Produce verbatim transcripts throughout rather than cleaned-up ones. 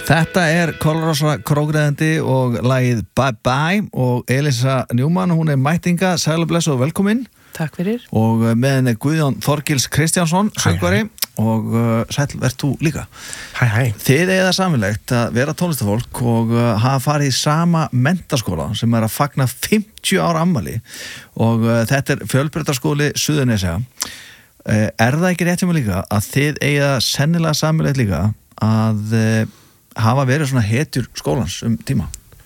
Þetta er Kolrosa Krókreðandi og lagið Bye Bye og Elisa Newman, hún er mættinga, sæl og bless og velkomin. Takk fyrir. Og með henni Guðjón Þorgils Kristjánsson, söngvari, og uh, sæl, verð þú líka. Hæ, hæ. Þið eigið það samilegt að vera tónlistafólk og uh, hafa farið í sama menntaskóla sem er að fagna fimmtíu ára afmæli og uh, þetta er Fjölbrautaskóli Suðurnesja. Uh, er það ekki rétt hjá mig líka að þið eigið það sennilega samilegt líka að uh, hafa verið svona hetjur skólans um tíma?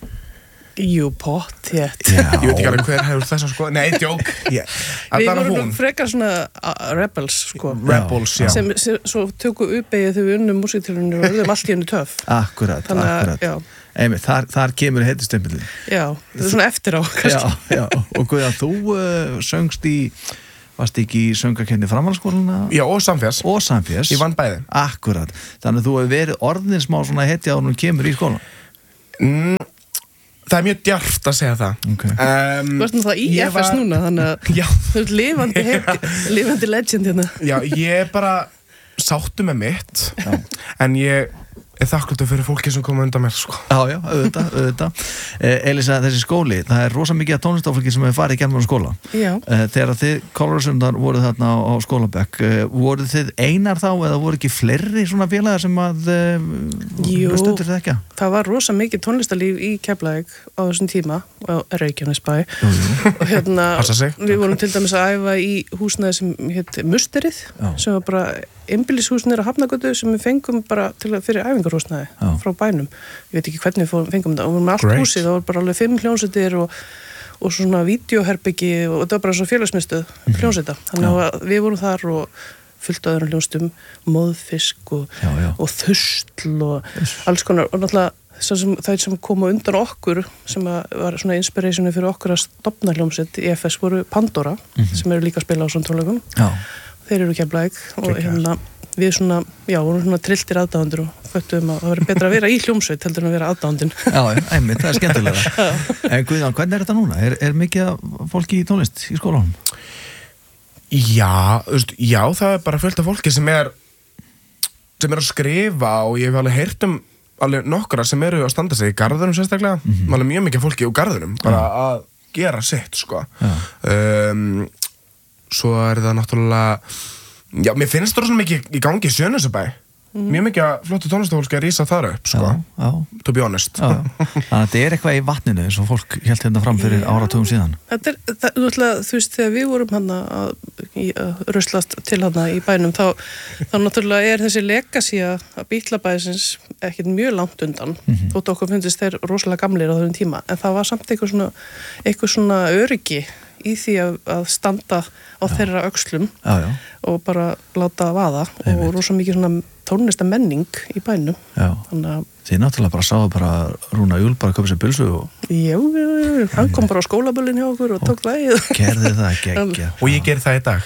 Jú, pott, ég. Ég veit ekki alveg hver hefur þessa sko. Nei, djók. Yeah. Við vorum frekar svona uh, rebels, sko. Rebels, já. Sem, sem svo tökum uppeyið þegar við unnum músíktilunni og við allt í henni töff. Akkurat, Þannig, akkurat. Já. Einmitt, þar, þar kemur hetjustempilin. Já, það er svona eftir á, kannski. Já, já. Og Guðjón, þú uh, söngst í, varst ekki í söngakenni framhaldsskólana? Já, og samfélags. Og samfélags. Ég vann bæði. Akkurat. Þannig að þú hefur verið orðin smá svona hetja og hún kemur í skólan. Mm. Það er mjög djarft að segja það. Okay. Um, Þú ert náttúrulega í F S var... núna, þannig að þú ert lifandi, lifandi legend hérna. Já, ég er bara sáttu með mitt, já. En ég er þakkláttur fyrir fólki sem koma undan mér, sko. Já, já, auðvitað, auðvitað. Eh, Elisa, þessi skóli, það er rosa mikið af tónlistafólki sem hefur farið í gegnum skóla. Já. Eh, þegar þið Kolrosundar voruð þarna á, á skólabekk, eh, voruð þið einar þá eða voru ekki fleiri svona félagar sem að eh, stundir þið ekki? Það var rosa mikið tónlistarlíf í Keflavík á þessum tíma á Reykjanesbæ og hérna við vorum til dæmis að æfa í húsnæði sem hétt Musterið, já. Sem var bara einbýlishúsnæði á Hafnargötu sem við fengum bara til að fyrir æfingarhúsnæði já. Frá bænum. Ég veit ekki hvernig við fengum það og við vorum með allt Great. Húsið, það var bara alveg fimm hljómsveitir og, og svona vídeóherbyggi og þetta var bara svona félagsmiðstöð mm. hljómsveita. Þannig að við vorum þar og fullt af öðrum hljómsveitum, móðfisk og, og þusl og yes. alls konar og náttúrulega sem, það sem koma undan okkur sem var svona inspirationi fyrir okkur að stofna hljómsveit í F S voru Pandora mm-hmm. sem eru líka að spila á svona tónleikum. Já. Þeir eru Keflavík og hérna við svona, já, vorum svona trilltir aðdáðandur og föttum að það verður betra að vera í hljómsveit heldur en að vera aðdáðandinn. Já, einmitt, það er skemmtilega. En Guðjón, hvernig er þetta núna? Er, er mikið fólki í tónlist í skólanum? Já, veist, já, það er bara fullt af fólki sem er sem er að skrifa og ég hef alveg heyrt um alveg nokkra sem eru að standa sig í garðunum sérstaklega, mm-hmm. alveg mjög mikið fólki úr garðunum, bara ja. Að gera sitt, sko. Ja. Um, svo er það náttúrulega, já, mér finnst það svona mikið í gangi í Suðurnesjabæ. Mm. Mjög mikið að flottu tónlistafólk að rísa þar upp, sko. Já, já. To be honest. Já. Þannig að þetta er eitthvað í vatninu eins og fólk hélt hérna fram fyrir áratugum síðan. Þetta er, það, þú veist, þegar við vorum hana að, að ruslast til hana í bænum, þá, þá náttúrulega er þessi legacy að Bítlabæsins ekkert mjög langt undan. Mm-hmm. Þótt okkur finnst þeir rosalega gamlir á þessum tíma, en það var samt eitthvað svona, eitthvað svona öryggi í því að, að standa á já. Þeirra öxlum já, já. Og bara láta vaða Einmitt. Og rosa mikið svona tónlista menning í bænum. Já. Þannig að þið náttúrulega bara sáðu bara Rúna Júl bara að köpa sér pylsu og já, hann kom bara á skólaböllin hjá okkur og tók lagið. Gerði það geggja. Og ég ger það í dag.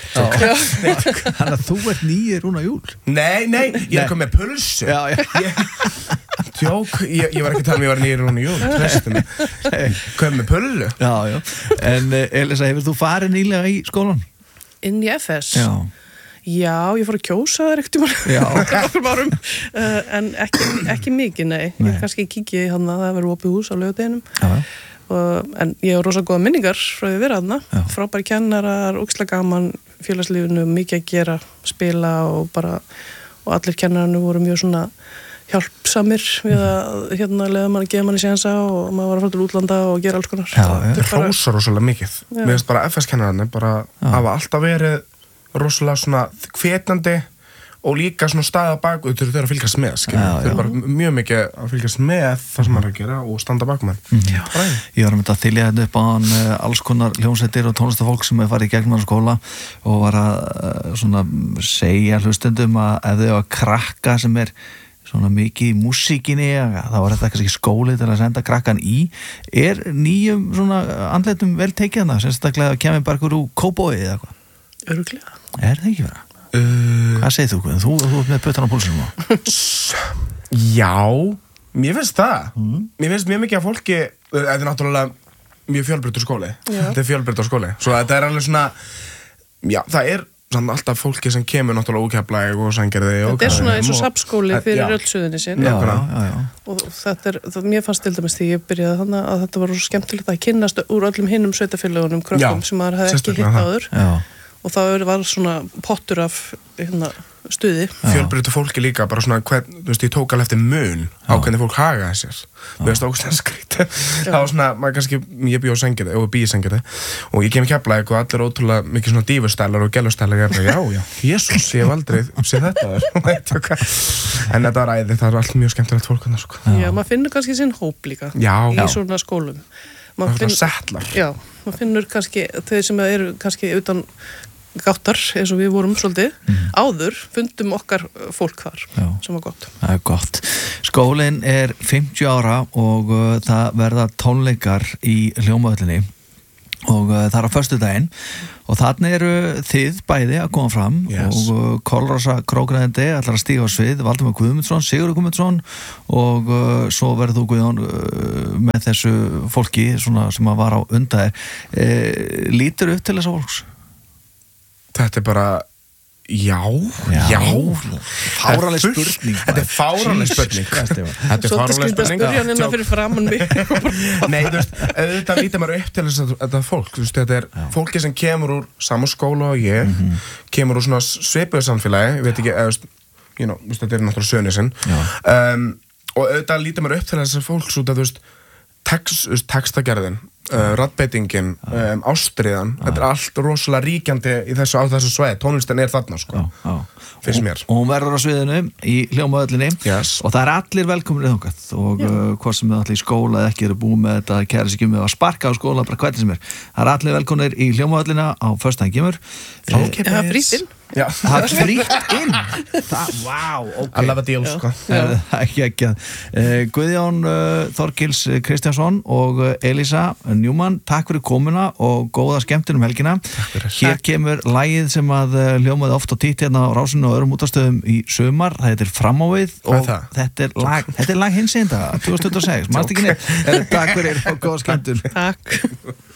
Þannig að þú ert nýi Rúna Júl. Nei, nei, ég er komið með pulsu. Já, já. Ég, tjók, ég, ég var ekki að tala um ég var nýi Rúna Júl. Tröstum. Komið með pullu. Já, já. En Elisa, hefur þú farið nýlega í skólan? Inn í F S? Já. Já, ég fór að kjósa það ekkert um árum, uh, en ekki, ekki mikið, nei. nei. Ég kannski kikið í hann að það verður opið hús á laugardeginum. Uh, en ég har rosa góða minningar frá því að vera þarna. Frábæri kennarar, ógeðslega gaman, félagslífinu, mikið að gera, spila og bara, og allir kennararnir voru mjög svona hjálpsamir við að hérna leiða mann að gefa manni sénsa og maður var að fara til útlanda og gera alls konar. Það er hrósa rosalega mikið. Mér finnst bara F S-kennararnir bara hafa alltaf verið rosalega svona hvetjandi og líka svona staða bak þau eru að fylgjast með, skilja. Þau eru bara mjög mikið að fylgjast með það sem maður er að gera og standa bak með. Mm. Ég var að mynda að þylja þetta upp á hann alls konar hljómsveitir og tónlistafólk sem er farið í gegnum skóla og var að svona segja hlustendum að ef þau að krakka sem er svona mikið í músíkinni, þá var þetta ekki skóli til að senda krakkan í. Er nýjum svona andleitum vel tekið hana, sérstaklega að kemur bara úr Kópavogi eða eitthvað? Öruglega. Er það ekki vera? Uh, Hvað segir þú? Þú, þú ert með puttan á púlsinum á. Já, mér finnst það. Mm. Mér finnst mjög mikið af fólki, þetta er náttúrulega mjög fjölbreyttur skóli. Já. Þetta er fjölbreyttur skóli. Svo þetta er alveg svona, já, það er Sann alltaf fólki sem kemur náttúrulega úr Keflavík og Sandgerði og þetta er svona eins og safnskóli fyrir öll Suðurnesin já, já, já. og þetta er, það, mér fannst til dæmis því ég byrjaði þannig að þetta var svo skemmtilegt að kynnast úr öllum hinnum sveitafélagunum krökkum sem maður hefði ekki hitt áður og það var svona pottur af hérna stuði. Fjölbreyttu fólki líka, bara svona, hvern, þú veist, ég tók alveg eftir mun á hvernig fólk hagaði sér. Mér finnst það ógeðslega skrítið. Það var svona, maður kannski, ég bý á Sandgerði og bý í Sandgerði og ég kem í Keflavík og allir ótrúlega mikið svona dífustælar og gellustælar og já, já, Jesús, ég hef aldrei séð þetta þar. En þetta var æði, það var allt mjög skemmtilegt fólk þarna, sko. Já, maður finnur kannski sinn hóp líka já. í svona skólum. Maður finnur settlar. Já, maður finnur kannski, þeir sem eru kannski utan gáttar, eins og við vorum svolítið mm. áður, fundum okkar fólk þar Já. Sem var gott. Það er gott. Skólinn er fimmtíu ára og uh, það verða tónleikar í Hljómavöllinni og uh, það er á föstudaginn og þarna eru þið bæði að koma fram yes. og uh, Kolrosa Krókræðandi ætlar að stíga á svið, Valdimar Guðmundsson, Sigurður Guðmundsson og uh, svo verður þú Guðjón uh, með þessu fólki svona, sem að var á undan þér. Uh, lítur upp til þessa fólks? Þetta er bara, já, já, já. Fáraleg spurning. Þetta er fáraleg spurning. Þetta er fáraleg spurning. Svolítið skildi að spurja hann innan fyrir framann mig. Nei, þú veist, þetta lítur maður upp til þess að þetta fólk, þú veist, þetta er já. Fólki sem kemur úr sama skóla og ég, mm -hmm. kemur úr svona svipuðu samfélagi, ég veit ekki, eða, you know, þetta er náttúrulega Suðurnesin, um, og auðvitað lítur maður upp til þess að fólk, svo þetta, þú veist, text, textagerðin, Uh, raddbeitingin, um, ástriðan þetta er allt rosalega ríkjandi í þessu, á þessu sveið, tónlistin er þarna sko. Já, já. Fyrst mér. Og hún verður á sviðinu í Hljómavöllinni yes. og það er allir velkominni þangað og uh, hvort sem er allir í skóla eða ekki eru búið með þetta, kæra sig ekki með að sparka á skóla, bara hvernig sem er. Það er allir velkominir í Hljómavöllina á föstudaginn kemur. Það er frýtt inn. Já, það er frýtt inn. Það, wow, ok. I love a deal, sko. Það er ekki ekki að. Uh, Guðjón uh, Þorkils Kristjánsson og uh, Elísa Njúmann, takk fyrir komuna og góða skemmtun um helgina. Hér kemur lagið sem að uh, hljómaði oft á títt hérna á Rásinu og öðrum útastöðum í sumar. Það heitir Fram á við og þetta er lag, þetta er lag hinsegin dag, tvö þúsund tuttugu og sex. Mannst ekki neitt. Takk fyrir og góða skemmtun. Takk.